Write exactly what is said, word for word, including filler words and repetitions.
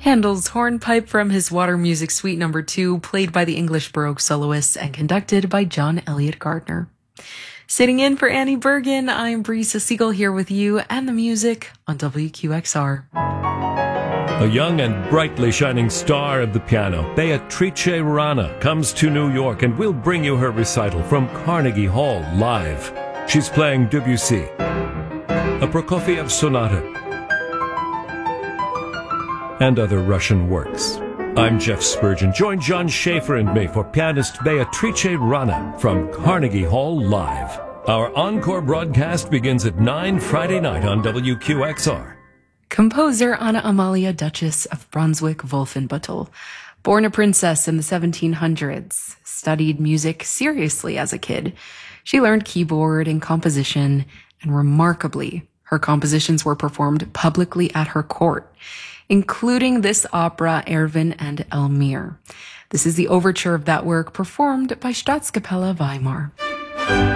Handel's Hornpipe from his Water Music Suite number two, played by the English Baroque soloists and conducted by John Elliott Gardner. Sitting in for Annie Bergen, I'm Brisa Siegel here with you and the music on W Q X R. A young and brightly shining star of the piano, Beatrice Rana, comes to New York and will bring you her recital from Carnegie Hall live. She's playing Debussy, a Prokofiev sonata, and other Russian works. I'm Jeff Spurgeon. Join John Schaefer and me for pianist Beatrice Rana from Carnegie Hall live. Our encore broadcast begins at nine Friday night on W Q X R. Composer Anna Amalia, Duchess of Brunswick-Wolfenbüttel. Born a princess in the seventeen hundreds, studied music seriously as a kid. She learned keyboard and composition, and remarkably, her compositions were performed publicly at her court, including this opera, Erwin and Elmire. This is the overture of that work performed by Staatskapelle Weimar.